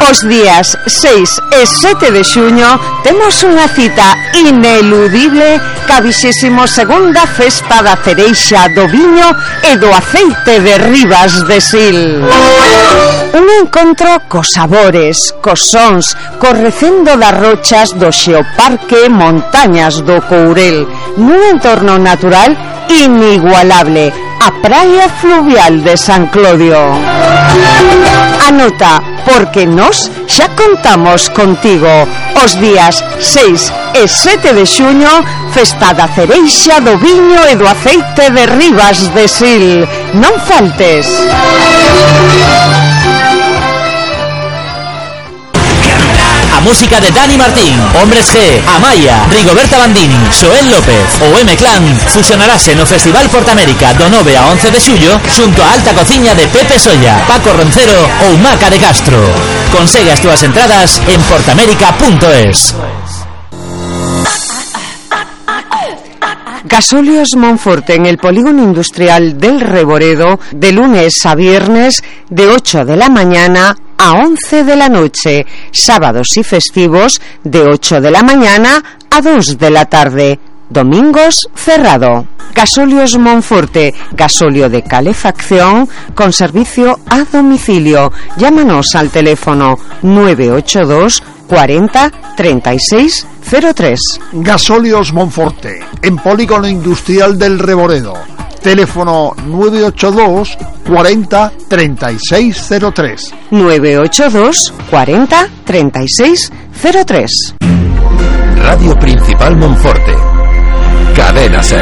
Os días 6 e 7 de xuño temos unha cita ineludible ca 22ª Festa da Cereixa, do Viño e do Aceite de Ribas de Sil. Un encontro cos sabores, cos sons, co recendo das rochas do Xeoparque Montañas do Courel, nun entorno natural inigualable, a praia fluvial de San Clodio. Anota, porque nós xa contamos contigo os días 6 e 7 de xuño, Festa da Cereixa, do Viño e do Aceite de Ribas de Sil. Non faltes. A música de Dani Martín, Hombres G, Amaya, Rigoberta Bandini, Xoel López ou M-Clan fusionarase no Festival Portamérica do 9 a 11 de xullo xunto a Alta Cociña de Pepe Solla, Paco Roncero ou Maca de Castro. Consegue as túas entradas en portamérica.es. Gasóleos Monforte en el Polígono Industrial del Reboredo, de lunes a viernes de 8 de la mañana a 11 de la noche, sábados y festivos de 8 de la mañana a 2 de la tarde, domingos cerrado. Gasóleos Monforte, gasóleo de calefacción con servicio a domicilio. Llámanos al teléfono 982 40 36 03. Gasóleos Monforte, en Polígono Industrial del Reboredo. Teléfono 982 40 36 03. 982 40 36 03. Radio Principal Monforte. Cadena SER.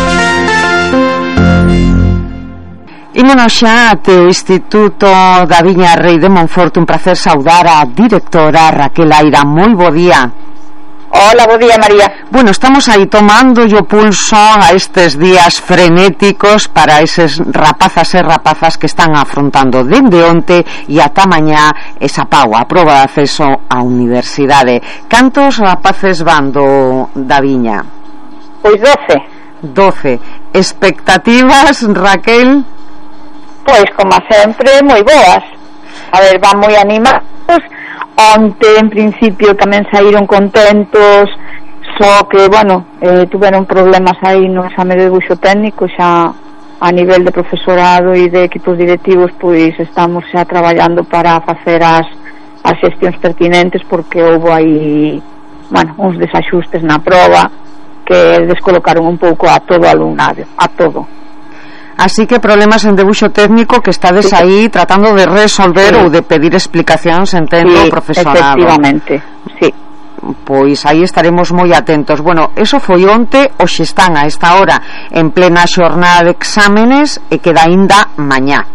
Ímonos xa ate o Instituto da Viña Rei de Monforte. Un placer saudar a directora Raquel Aira. Moi bo día. Hola, bo día, María. Bueno, estamos aí tomando o pulso a estes días frenéticos para eses rapazas e rapazas que están afrontando dende onte e ata mañá esa PAU, a proba de acceso á universidade. Cantos rapaces van da Viña? Pois 12. 12. Expectativas, Raquel? Pois, como sempre, moi boas. A ver, van moi animados. Onte, en principio, tamén saíron contentos, só que, bueno, tuveron problemas aí no exame de debuxo técnico, xa a nivel de profesorado e de equipos directivos, pois estamos xa traballando para facer as xestións pertinentes, porque houve aí, bueno, uns desaxustes na proba que descolocaron un pouco a todo o alumnado, a todo. Así que problemas en debuxo técnico que estades aí tratando de resolver, sí, ou de pedir explicacións, entendo, sí, profesorado. Efectivamente, sí. Pois aí estaremos moi atentos. Bueno, eso foi onte, hoxe están a esta hora en plena xornada de exámenes e queda aínda mañá.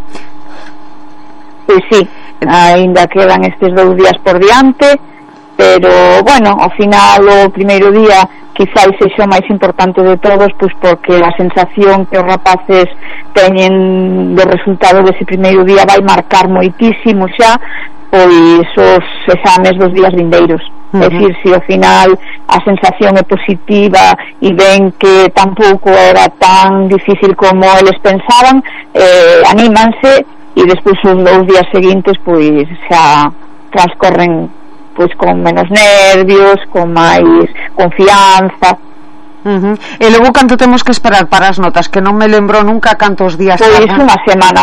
Pois sí, aínda quedan estes 2 días por diante, pero, bueno, ao final o primeiro día quizás sexa o máis importante de todos, pois porque a sensación que os rapaces teñen do resultado dese primeiro día vai marcar moitísimo xa pois os exames dos días vindeiros. É dicir, se ao final a sensación é positiva e ven que tampouco era tan difícil como eles pensaban, anímanse e despois os 2 días seguintes pois xa transcorren pois con menos nervios, con máis confianza. E logo canto temos que esperar para as notas, que non me lembro nunca cantos días. Pois unha semana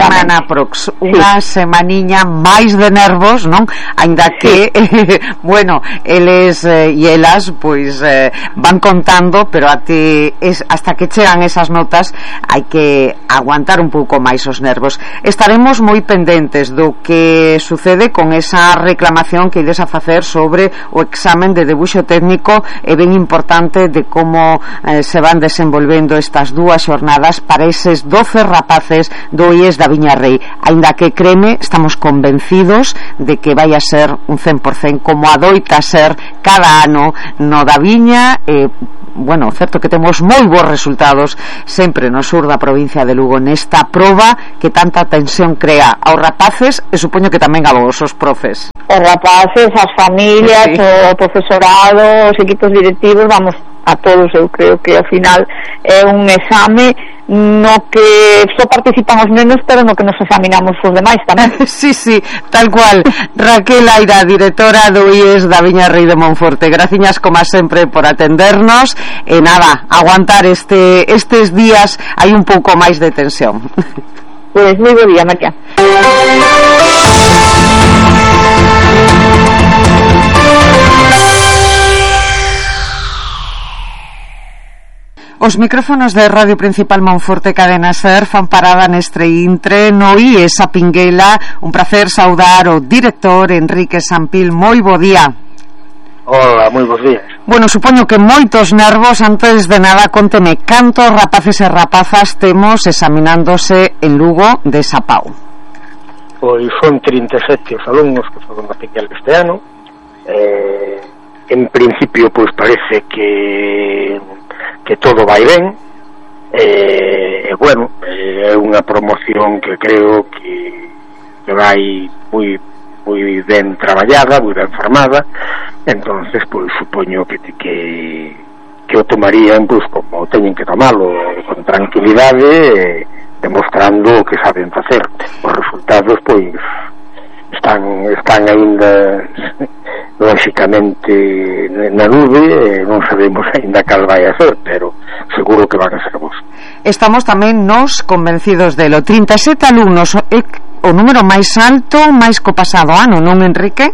unha semaniña máis de nervos, non? Aínda que bueno, eles e elas pois van contando, pero hasta que chegan esas notas hai que aguantar un pouco máis os nervos. Estaremos moi pendentes do que sucede con esa reclamación que ides a facer sobre o examen de debuxo técnico. É ben importante de como se van desenvolvendo estas 2 xornadas para eses 12 rapaces do IES da Viña Rei. Aínda que, créeme, estamos convencidos de que vai a ser un 100% como adoita ser cada ano no da Viña. Bueno, certo que temos moi bons resultados sempre no sur da provincia de Lugo nesta proba que tanta tensión crea aos rapaces e supoño que tamén a vos, os profes. Os rapaces, as familias, sí, o profesorado, os equipos directivos, vamos, a todos. Eu creo que ao final é un exame no que só participan os nenos, pero no que nos examinamos os demais tamén. Sí, tal cual. Raquel Aira, directora do IES da Viña Rei de Monforte, graciñas como sempre por atendernos e nada, aguantar estes días hai un pouco máis de tensión. Pois moi bo día, María. Os micrófonos de Radio Principal Monforte Cadena Ser fan parada neste intre no IES a Pinguela. Un placer saudar o director Enrique Sampil. Moi bo día. Hola, moi bons días. Bueno, supoño que moitos nervos. Antes de nada, conteme cantos rapaces e rapazas temos examinándose en Lugo de Sapao. Pois son 37 os alumnos que foron a Pinguela este ano. En principio, pois parece que todo vai ben, bueno, é unha promoción que creo que vai moi ben traballada, moi ben formada. Entonces, pois supoño que o tomarían pois como teñen que tomalo, con tranquilidade, demostrando o que saben facer. Os resultados pois están aínda lógicamente na nube, non sabemos aínda cal vai a ser, pero seguro que van a ser bons. Estamos tamén nos convencidos delo. 37 alumnos, o número máis alto, máis co pasado ano, non, Enrique?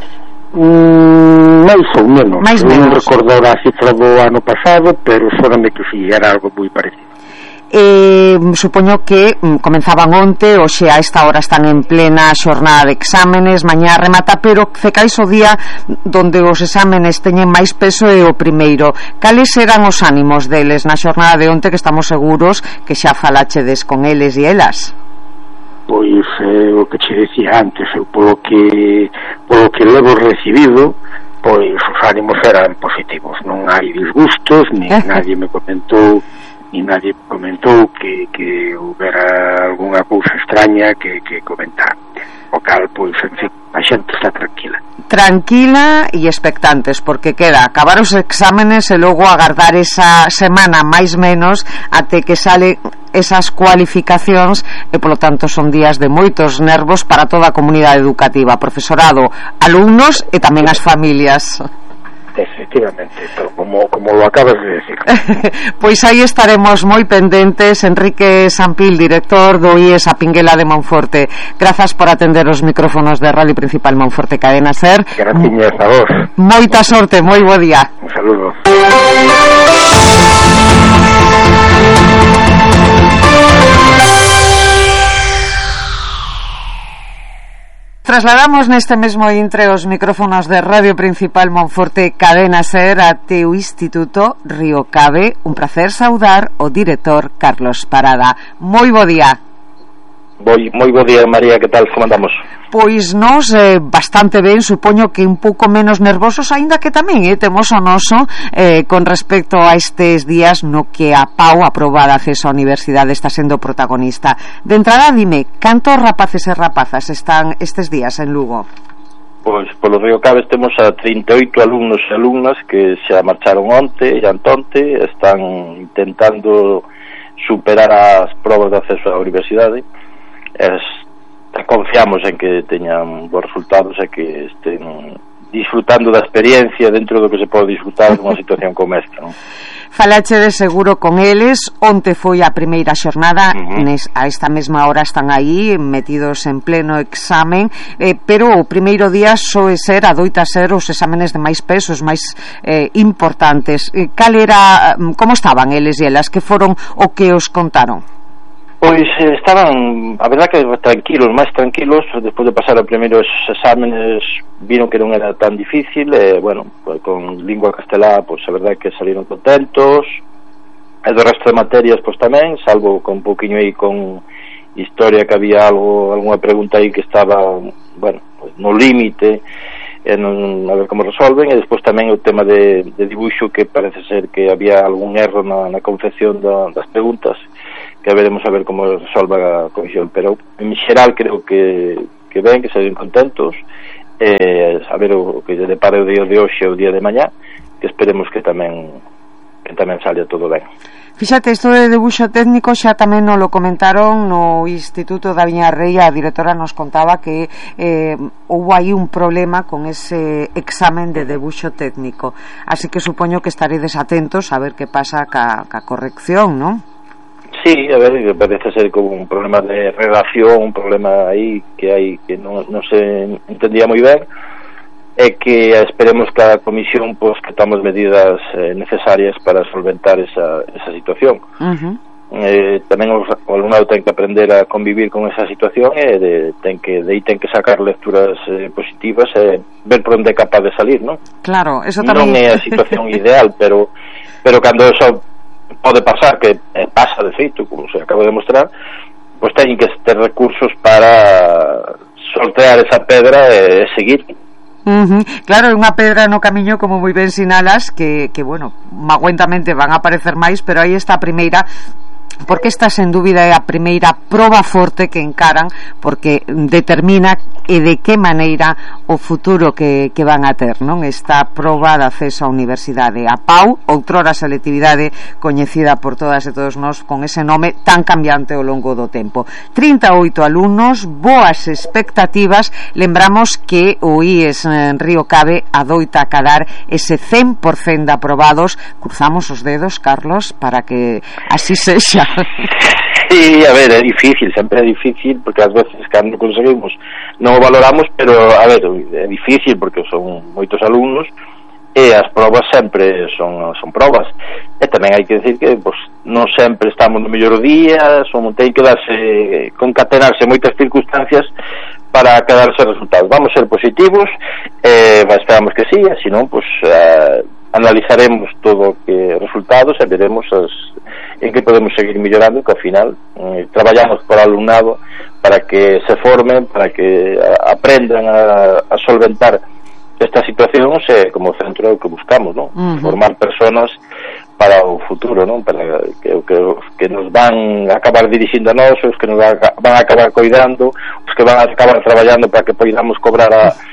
Máis ou menos. Non recordo a cifra do ano pasado, pero sóname que si era algo moi parecido. Supoño que comenzaban onte, hoxe a esta hora están en plena xornada de exámenes, mañá remata, pero cecais o día donde os exámenes teñen máis peso e o primeiro. Cales eran os ánimos deles na xornada de onte, que estamos seguros que xa falachedes con eles e elas? Pois o que che decía antes, eu polo que levo recibido, pois os ánimos eran positivos, non hai disgustos, ni nadie me comentou que houbera algunha cousa extraña que comentar. O cal, pois, en fin, a xente está tranquila e expectantes, porque queda acabar os exámenes e logo agardar esa semana máis menos até que salen esas cualificacións, e polo tanto son días de moitos nervos para toda a comunidade educativa, profesorado, alumnos e tamén as familias. Efectivamente, pero como lo acabas de decir. Pois aí estaremos moi pendentes. Enrique Sampil, director do IES a Pinguela de Monforte, grazas por atender os micrófonos de Radio Principal Monforte Cadena Ser. Graciñas a vos. Moita sorte, moi bo día. Un saludo. Trasladamos neste mesmo intre os micrófonos de Radio Principal Monforte Cadena Ser até o Instituto Río Cave. Un placer saudar o director Carlos Parada. Moi bo día. Moi bo día, María, que tal, como andamos? Pois nos bastante ben, supoño que un pouco menos nervosos, aínda que tamén temos o noso con respecto a estes días no que a PAU, a Proba de Acceso á Universidade, está sendo protagonista. De entrada, dime, cantos rapaces e rapazas están estes días en Lugo? Pois polo Río Caves temos a 38 alumnos e alumnas que xa marcharon onte e antonte, están intentando superar as probas de acceso á universidade. Confiamos en que teñan bons resultados e que estén disfrutando da experiencia dentro do que se pode disfrutar nunha situación como esta, non? Falache de seguro con eles. Onte foi a primeira xornada, a esta mesma hora están aí metidos en pleno examen, pero o primeiro día adoita ser os exámenes de máis peso, os máis importantes. Como estaban eles e elas? Que foron o que os contaron? Pois estaban, a verdad que máis tranquilos, despois de pasar os primeiros exámenes viron que non era tan difícil, bueno, pues con lingua castelá, pois a verdad que salieron contentos, e do resto de materias pois tamén, salvo con un pouquiño aí con historia que había algunha pregunta aí que estaba, bueno, pues no límite, a ver como resolven, e despois tamén o tema de dibuixo, que parece ser que había algún erro na confección das preguntas, que veremos a ver como resolva a comisión, pero en xeral creo que ben, que se ven contentos, a ver o que depare o día de hoxe e o día de mañá, que esperemos que tamén que tamén salga todo ben. Fíxate, isto de debuxo técnico xa tamén nos lo comentaron no Instituto da Viña Rei. A directora nos contaba que houve aí un problema con ese examen de debuxo técnico, así que supoño que estaredes atentos a ver que pasa ca corrección, non? Sí, a ver, parece ser como un problema de redacción, un problema aí que non se entendía moi ben, e que esperemos que a comisión pues que tomemos medidas necesarias para solventar esa situación. Tamén o alumnado ten que aprender a convivir con esa situación e ten que sacar lecturas positivas e ver por onde é capaz de salir, non? Claro, eso tamén non é a situación ideal, pero cando eso pode pasar, que pasa de feito, como se acaba de mostrar, pues teñen que ter recursos para sortear esa pedra e seguir. Claro, é unha pedra no camiño, como moi ben sinalas, que bueno, magüentamente van a aparecer máis, pero aí está a primeira, porque esta sen dúbida é a primeira proba forte que encaran, porque determina e de que maneira o futuro que van a ter, non? Esta proba de acceso á universidade, a PAU, outrora selectividade coñecida por todas e todos nós con ese nome tan cambiante ao longo do tempo. 38 alumnos, boas expectativas. Lembramos que o IES en Río Cabe adoita cadar ese 100% de aprobados. Cruzamos os dedos, Carlos, para que así sexa. Sí, a ver, é difícil, sempre é difícil, porque ás veces cando conseguimos non o valoramos, pero a ver, é difícil porque son moitos alumnos e as probas sempre son probas, e tamén hai que decir que pues, non sempre estamos no mellor día, ten que darse, concatenarse moitas circunstancias para quedarse resultados. Vamos ser positivos, esperamos que sí, e se non, pues analizaremos todo que resultados e veremos en que podemos seguir mellorando, que ao final traballamos por alumnado para que se formen, para que aprendan a solventar estas situacións, como centro é o que buscamos, non? Formar personas para o futuro, non? Para que nos van a acabar dirixindo a nós, os que nos van a acabar coidando, os que van a acabar traballando para que podamos cobrar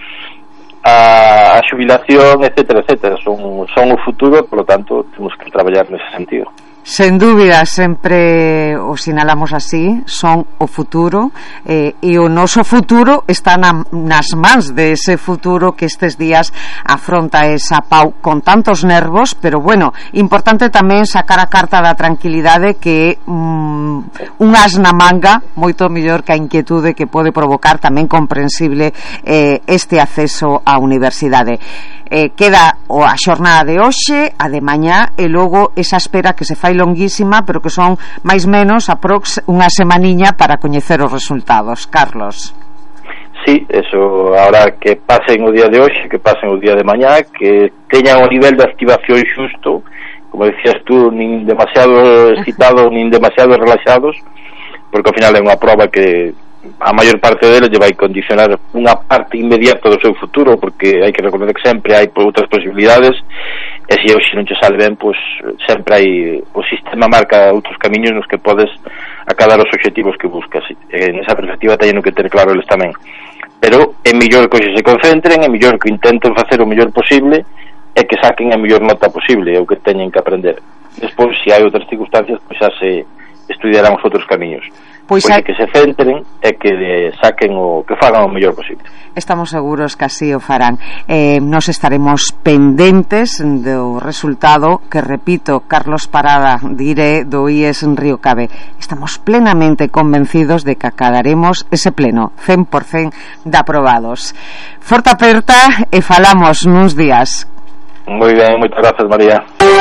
a xubilación, etcétera, etcétera. Son o futuro, por lo tanto, temos que traballar nese sentido. Sen dúbida, sempre o sinalamos así, son o futuro, e o noso futuro está nas mans de ese futuro que estes días afronta esa PAU con tantos nervos, pero bueno, importante tamén sacar a carta da tranquilidade, que un as na manga moito mellor que a inquietude que pode provocar, tamén comprensible, este acceso á universidade. Queda a xornada de hoxe, a de mañá, e logo esa espera que se fai longuísima, pero que son máis menos aprox unha semaniña para coñecer os resultados. Carlos. Sí, eso, ahora que pasen o día de hoxe, que pasen o día de mañá, que teñan o nivel de activación xusto, como decías tú, nin demasiado excitados nin demasiado relaxados, porque ao final é unha proba que a maior parte deles lle vai condicionar unha parte inmediata do seu futuro, porque hai que recordar que sempre hai outras posibilidades, e se hoxe non che sale ben, pois sempre hai, o sistema marca outros camiños nos que podes acadar os obxectivos que buscas. En esa perspectiva teñen que ter claro eles tamén, pero é mellor que hoxe se concentren, é mellor que intenten facer o mellor posible e que saquen a mellor nota posible, é o que teñen que aprender. Despois, se hai outras circunstancias, pois xa se estudiarán os outros camiños. Pois que se centren e que saquen que fagan o mellor posible. Estamos seguros que así o farán. Nos estaremos pendentes do resultado, que repito, Carlos Parada, dire do IES en Río Cabe. Estamos plenamente convencidos de que acadaremos ese pleno 100% de aprobados. Forte aperta e falamos nuns días. Moi ben, moitas grazas, María.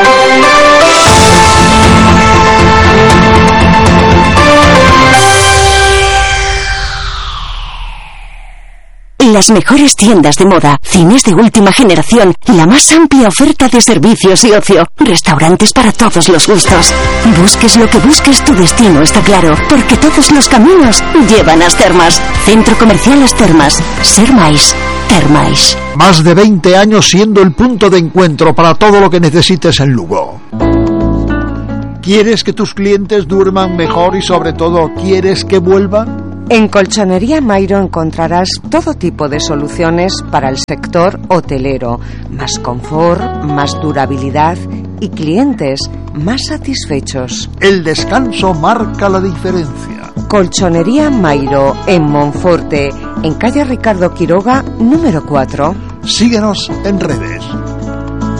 Las mejores tiendas de moda, cines de última generación, la más amplia oferta de servicios y ocio, restaurantes para todos los gustos. Busques lo que busques, tu destino está claro, porque todos los caminos llevan a As Termas. Centro Comercial As Termas. Ser máis, ter máis. Más de 20 años siendo el punto de encuentro para todo lo que necesites en Lugo. ¿Quieres que tus clientes duerman mejor y sobre todo quieres que vuelvan? En Colchonería Mairo encontrarás todo tipo de soluciones para el sector hotelero, más confort, más durabilidad y clientes más satisfechos. El descanso marca la diferencia. Colchonería Mairo en Monforte, en calle Ricardo Quiroga, número 4. Síguenos en redes.